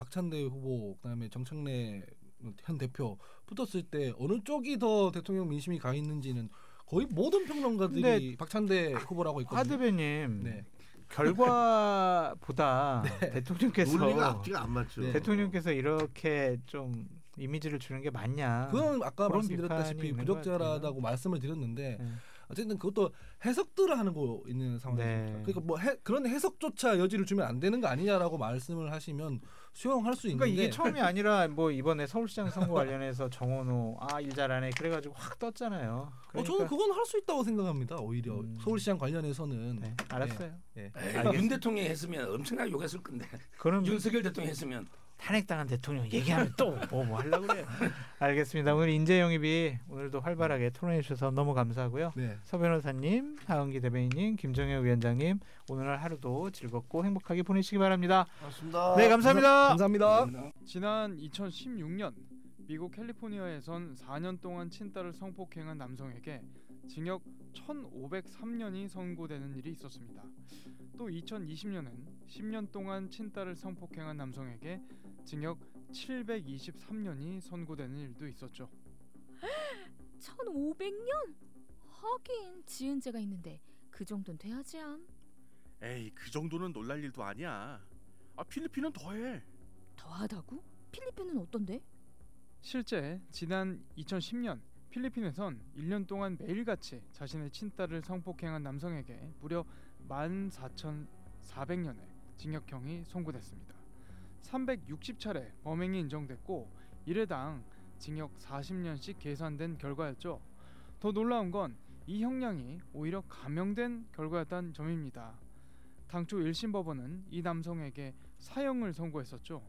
박찬대 후보 그다음에 정청래 현 대표 붙었을 때 어느 쪽이 더 대통령 민심이 가 있는지는 거의 모든 평론가들이 박찬대 후보라고 있거든요. 하 대변인 네. 결과보다 네. 대통령께서 논리가 앞뒤가 안 맞죠. 네. 대통령께서 이렇게 좀 이미지를 주는 게 맞냐? 그건 아까 그런 말씀드렸다시피 비판이 있는 부적절하다고 말씀을 드렸는데 네. 어쨌든 그것도 해석들을 하는 거 있는 상황입니다. 네. 그러니까 뭐 그런 해석조차 여지를 주면 안 되는 거 아니냐라고 말씀을 하시면 수용할 수 그러니까 있는데 이게 처음이 아니라 뭐 이번에 서울시장 선거 관련해서 정원호 일 잘하네 그래가지고 확 떴잖아요. 그러니까 저는 그건 할 수 있다고 생각합니다. 오히려 서울시장 관련해서는 네, 알았어요. 네. 윤 대통령이 했으면 엄청나게 욕했을 건데 그럼 윤석열 대통령이 했으면 탄핵당한 대통령 얘기하면 또 뭐 하려고 그래요. 알겠습니다. 오늘 인재영입이 오늘도 활발하게 토론해 주셔서 너무 감사하고요. 네. 서 변호사님, 하은기 대변인님, 김정현 위원장님 오늘 하루도 즐겁고 행복하게 보내시기 바랍니다. 고맙습니다. 네, 감사합니다. 감사합니다. 지난 2016년 미국 캘리포니아에선 4년 동안 친딸을 성폭행한 남성에게 징역 1,503년이 선고되는 일이 있었습니다. 또 2020년엔 10년 동안 친딸을 성폭행한 남성에게 징역 723년이 선고되는 일도 있었죠. 1,500년? 하긴 지은 죄가 있는데 그 정도는 돼야지 암. 에이, 그 정도는 놀랄 일도 아니야. 필리핀은 더해. 더하다고? 필리핀은 어떤데? 실제 지난 2010년 필리핀에선 1년 동안 매일같이 자신의 친딸을 성폭행한 남성에게 무려 14,400년의 징역형이 선고됐습니다. 360차례 범행이 인정됐고 1회당 징역 40년씩 계산된 결과였죠. 더 놀라운 건 이 형량이 오히려 감형된 결과였다는 점입니다. 당초 1심 법원은 이 남성에게 사형을 선고했었죠.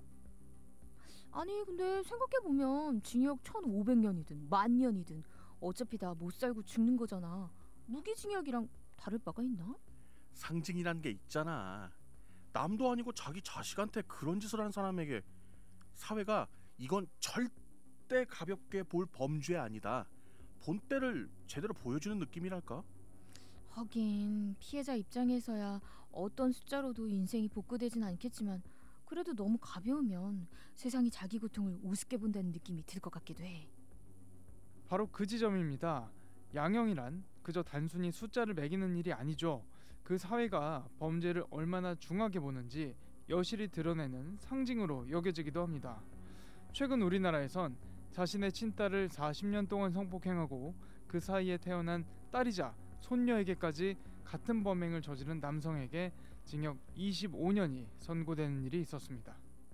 아니 근데 생각해보면 징역 1,500년이든 10,000년이든 어차피 다 못 살고 죽는 거잖아. 무기징역이랑 다를 바가 있나? 상징이란 게 있잖아. 남도 아니고 자기 자식한테 그런 짓을 한 사람에게 사회가 이건 절대 가볍게 볼 범죄 아니다, 본때를 제대로 보여주는 느낌이랄까? 하긴 피해자 입장에서야 어떤 숫자로도 인생이 복구되진 않겠지만 그래도 너무 가벼우면 세상이 자기 고통을 우습게 본다는 느낌이 들 것 같기도 해. 바로 그 지점입니다. 양형이란 그저 단순히 숫자를 매기는 일이 아니죠. 그 사회가 범죄를 얼마나 중하게 보는지 여실히 드러내는 상징으로 여겨지기도 합니다. 최근 우리나라에선 자신의 친딸을 40년 동안 성폭행하고 그 사이에 태어난 딸이자 손녀에게까지 같은 범행을 저지른 남성에게 징역 25년이 선고되는 일이 있었습니다.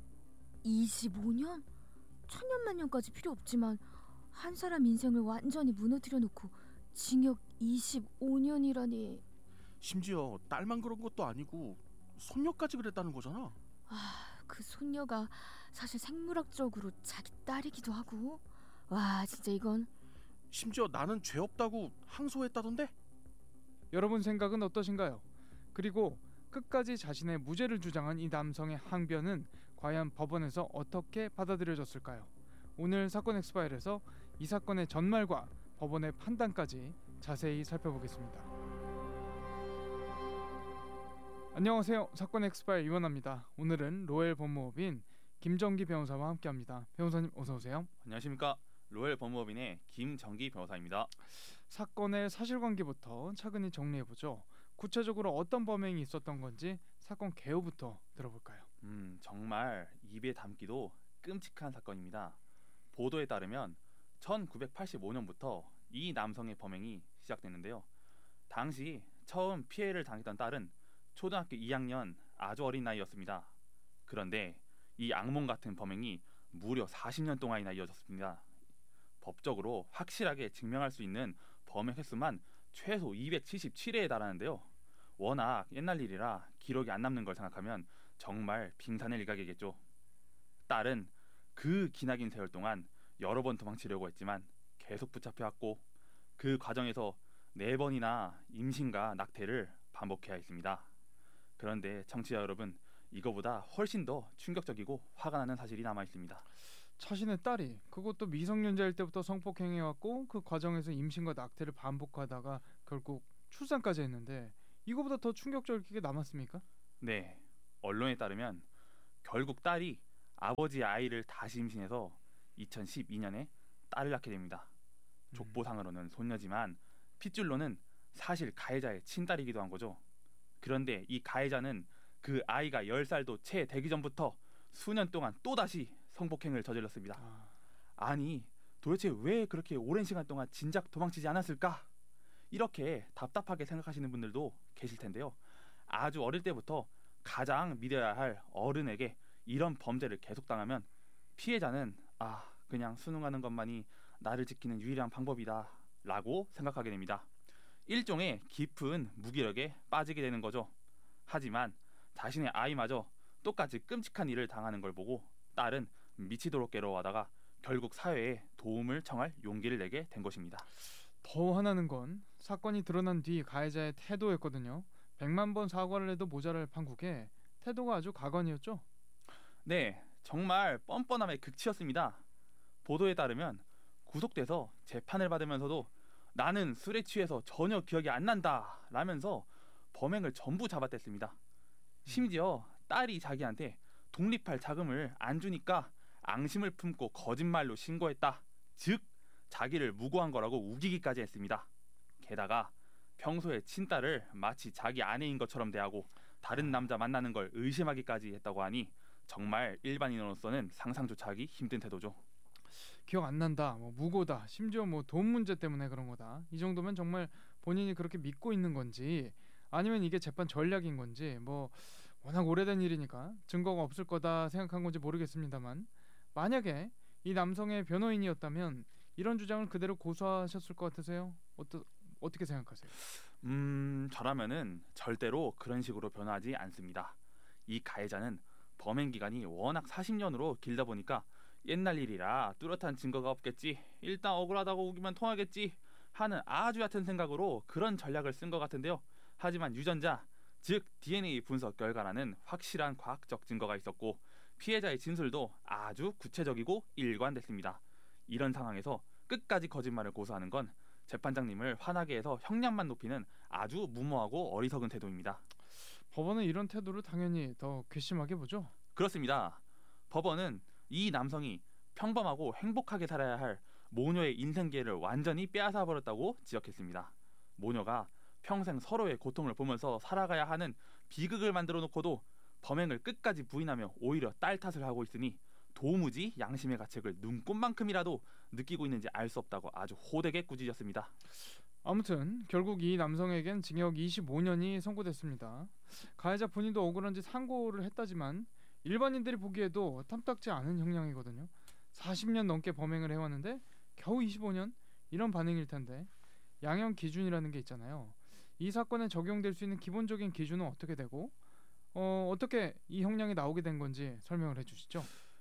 25년? 천년만년까지 필요 없지만 한 사람 인생을 완전히 무너뜨려 놓고 징역 25년이라니. 심지어 딸만 그런 것도 아니고 손녀까지 그랬다는 거잖아. 그 손녀가 사실 생물학적으로 자기 딸이기도 하고. 와 진짜 이건. 심지어 나는 죄 없다고 항소했다던데? 여러분 생각은 어떠신가요? 그리고 끝까지 자신의 무죄를 주장한 이 남성의 항변은 과연 법원에서 어떻게 받아들여졌을까요? 오늘 사건 엑스파일에서 이 사건의 전말과 법원의 판단까지 자세히 살펴보겠습니다. 안녕하세요. 사건 엑스파일 이원합니다. 오늘은 로엘 법무법인 김정기 변호사와 함께합니다. 변호사님 어서 오세요. 안녕하십니까. 로엘 법무법인의 김정기 변호사입니다. 사건의 사실관계부터 차근히 정리해보죠. 구체적으로 어떤 범행이 있었던 건지 사건 개요부터 들어볼까요? 정말 입에 담기도 끔찍한 사건입니다. 보도에 따르면 1985년부터 이 남성의 범행이 시작됐는데요. 당시 처음 피해를 당했던 딸은 초등학교 2학년 아주 어린 나이였습니다. 그런데 이 악몽 같은 범행이 무려 40년 동안이나 이어졌습니다. 법적으로 확실하게 증명할 수 있는 범행 횟수만 최소 277회에 달하는데요. 워낙 옛날 일이라 기록이 안 남는 걸 생각하면 정말 빙산의 일각이겠죠. 딸은 그 기나긴 세월 동안 여러 번 도망치려고 했지만 계속 붙잡혀왔고 그 과정에서 4번이나 임신과 낙태를 반복해야 했습니다. 그런데 청취자 여러분, 이거보다 훨씬 더 충격적이고 화가 나는 사실이 남아있습니다. 자신의 딸이 그것도 미성년자일 때부터 성폭행해왔고 그 과정에서 임신과 낙태를 반복하다가 결국 출산까지 했는데 이거보다 더 충격적이게 남았습니까? 네, 언론에 따르면 결국 딸이 아버지의 아이를 다시 임신해서 2012년에 딸을 낳게 됩니다. 족보상으로는 손녀지만 핏줄로는 사실 가해자의 친딸이기도 한 거죠. 그런데 이 가해자는 그 아이가 10살도 채 되기 전부터 수년 동안 또다시 성폭행을 저질렀습니다. 아니 도대체 왜 그렇게 오랜 시간 동안 진작 도망치지 않았을까? 이렇게 답답하게 생각하시는 분들도 계실 텐데요. 아주 어릴 때부터 가장 믿어야 할 어른에게 이런 범죄를 계속당하면 피해자는 그냥 순응하는 것만이 나를 지키는 유일한 방법이다 라고 생각하게 됩니다. 일종의 깊은 무기력에 빠지게 되는 거죠. 하지만 자신의 아이마저 똑같이 끔찍한 일을 당하는 걸 보고 딸은 미치도록 괴로워하다가 결국 사회에 도움을 청할 용기를 내게 된 것입니다. 더 화나는 건 사건이 드러난 뒤 가해자의 태도였거든요. 100만 번 사과를 해도 모자랄 판국에 태도가 아주 가관이었죠. 네, 정말 뻔뻔함의 극치였습니다. 보도에 따르면 구속돼서 재판을 받으면서도 나는 술에 취해서 전혀 기억이 안 난다 라면서 범행을 전부 잡아댔습니다. 심지어 딸이 자기한테 독립할 자금을 안 주니까 앙심을 품고 거짓말로 신고했다. 즉 자기를 무고한 거라고 우기기까지 했습니다. 게다가 평소에 친딸을 마치 자기 아내인 것처럼 대하고 다른 남자 만나는 걸 의심하기까지 했다고 하니 정말 일반인으로서는 상상조차 하기 힘든 태도죠. 기억 안 난다, 뭐 무고다, 심지어 뭐 돈 문제 때문에 그런 거다. 이 정도면 정말 본인이 그렇게 믿고 있는 건지 아니면 이게 재판 전략인 건지 뭐 워낙 오래된 일이니까 증거가 없을 거다 생각한 건지 모르겠습니다만 만약에 이 남성의 변호인이었다면 이런 주장을 그대로 고수하셨을 것 같으세요? 어떻게 생각하세요? 저라면은 절대로 그런 식으로 변호하지 않습니다. 이 가해자는 범행 기간이 워낙 40년으로 길다 보니까 옛날 일이라 뚜렷한 증거가 없겠지, 일단 억울하다고 우기면 통하겠지 하는 아주 얕은 생각으로 그런 전략을 쓴 것 같은데요. 하지만 유전자, 즉 DNA 분석 결과라는 확실한 과학적 증거가 있었고 피해자의 진술도 아주 구체적이고 일관됐습니다. 이런 상황에서 끝까지 거짓말을 고수하는 건 재판장님을 화나게 해서 형량만 높이는 아주 무모하고 어리석은 태도입니다. 법원은 이런 태도를 당연히 더 괘씸하게 보죠. 그렇습니다. 법원은 이 남성이 평범하고 행복하게 살아야 할 모녀의 인생 기회를 완전히 빼앗아 버렸다고 지적했습니다. 모녀가 평생 서로의 고통을 보면서 살아가야 하는 비극을 만들어 놓고도 범행을 끝까지 부인하며 오히려 딸 탓을 하고 있으니 도무지 양심의 가책을 눈꼽만큼이라도 느끼고 있는지 알 수 없다고 아주 호되게 꾸짖었습니다. 아무튼 결국 이 남성에겐 징역 25년이 선고됐습니다. 가해자 본인도 억울한지 상고를 했다지만 일반인들이 보기에도 탐탁지 않은 형량이거든요. 40년 넘게 범행을 해왔는데 겨우 25년? 이런 반응일 텐데 양형 기준이라는 게 있잖아요. 이 사건에 적용될 수 있는 기본적인 기준은 어떻게 되고 어떻게 이 형량이 나오게 된 건지 설명을 해주시죠.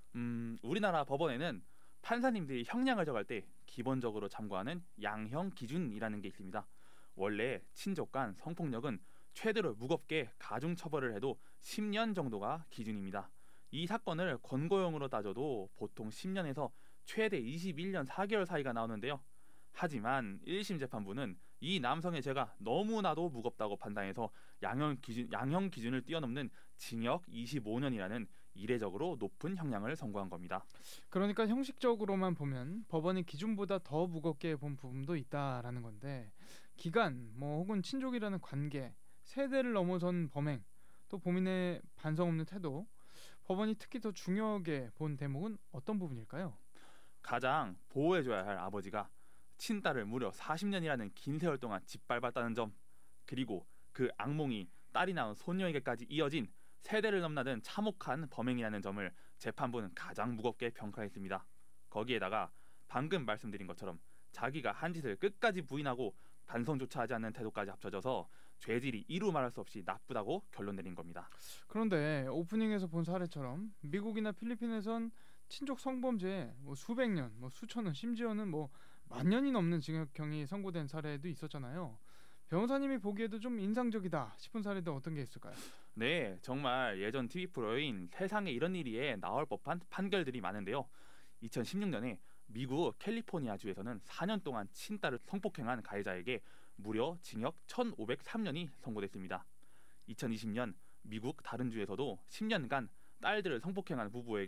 우리나라 법원에는 판사님들이 형량을 정할 때 기본적으로 참고하는 양형 기준이라는 게 있습니다. 원래 친족 간 성폭력은 최대로 무겁게 가중 처벌을 해도 10년 정도가 기준입니다. 이 사건을 권고형으로 따져도 보통 10년에서 최대 21년 4개월 사이가 나오는데요. 하지만 1심 재판부는 이 남성의 죄가 너무나도 무겁다고 판단해서 양형 기준을 뛰어넘는 징역 25년이라는 이례적으로 높은 형량을 선고한 겁니다. 그러니까 형식적으로만 보면 법원이 기준보다 더 무겁게 본 부분도 있다라는 건데 기간 혹은 친족이라는 관계, 세대를 넘어선 범행, 또 범인의 반성 없는 태도, 법원이 특히 더 중요하게 본 대목은 어떤 부분일까요? 가장 보호해줘야 할 아버지가 친딸을 무려 40년이라는 긴 세월 동안 짓밟았다는 점, 그리고 그 악몽이 딸이 낳은 소녀에게까지 이어진 세대를 넘나든 참혹한 범행이라는 점을 재판부는 가장 무겁게 평가했습니다. 거기에다가 방금 말씀드린 것처럼 자기가 한 짓을 끝까지 부인하고 반성조차 하지 않는 태도까지 합쳐져서 죄질이 이루 말할 수 없이 나쁘다고 결론 내린 겁니다. 그런데 오프닝에서 본 사례처럼 미국이나 필리핀에선 친족 성범죄에 수백 년, 수천 년, 심지어는 만 년이 넘는 징역형이 선고된 사례도 있었잖아요. 변호사님이 보기에도 좀 인상적이다 싶은 사례도 어떤 게 있을까요? 네, 정말 예전 TV 프로인 세상에 이런 일이에 나올 법한 판결들이 많은데요. 2016년에 미국 캘리포니아주에서는 4년 동안 친딸을 성폭행한 가해자에게 무려 징역 1,503년이 선고됐습니다. 2020년 미국 다른 주에서도 10년간 딸들을 성폭행한 부부에게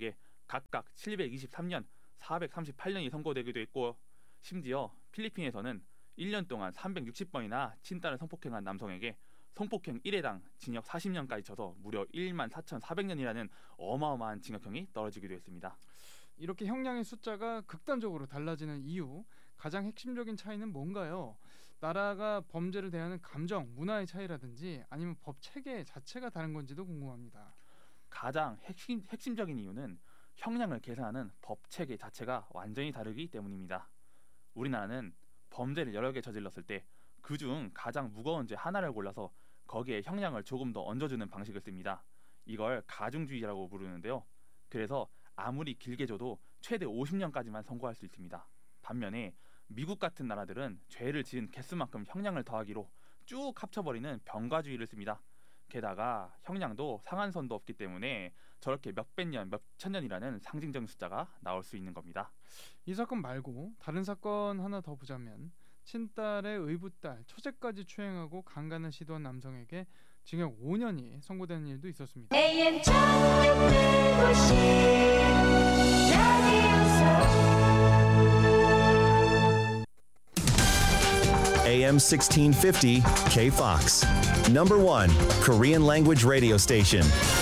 각각 723년, 438년이 선고되기도 했고 심지어 필리핀에서는 1년 동안 360번이나 친딸을 성폭행한 남성에게 성폭행 1회당 징역 40년까지 쳐서 무려 14,400년이라는 어마어마한 징역형이 떨어지기도 했습니다. 이렇게 형량의 숫자가 극단적으로 달라지는 이유, 가장 핵심적인 차이는 뭔가요? 나라가 범죄를 대하는 감정, 문화의 차이라든지 아니면 법 체계 자체가 다른 건지도 궁금합니다. 가장 핵심적인 이유는 형량을 계산하는 법 체계 자체가 완전히 다르기 때문입니다. 우리나라는 범죄를 여러 개 저질렀을 때 그중 가장 무거운 죄 하나를 골라서 거기에 형량을 조금 더 얹어주는 방식을 씁니다. 이걸 가중주의라고 부르는데요. 그래서 아무리 길게 줘도 최대 50년까지만 선고할 수 있습니다. 반면에 미국 같은 나라들은 죄를 지은 개수만큼 형량을 더하기로 쭉 합쳐버리는 병가주의를 씁니다. 게다가 형량도 상한선도 없기 때문에 저렇게 몇백 년, 몇천 년이라는 상징적인 숫자가 나올 수 있는 겁니다. 이 사건 말고 다른 사건 하나 더 보자면 친딸의 의붓딸 처제까지 추행하고 강간을 시도한 남성에게 징역 5년이 선고되는 일도 있었습니다. AM 1650 AM 1650 KFOX. Number 1 Korean language radio station.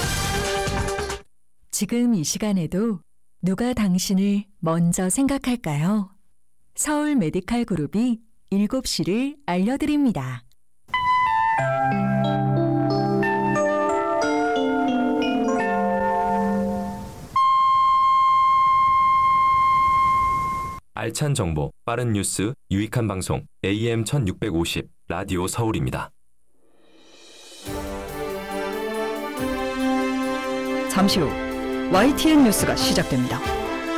지금 이 시간에도 누가 당신을 먼저 생각할까요? 서울 메디칼 그룹이 7시를 알려드립니다. 알찬 정보, 빠른 뉴스, 유익한 방송 AM 1650 라디오 서울입니다. 잠시 후 YTN 뉴스가 시작됩니다.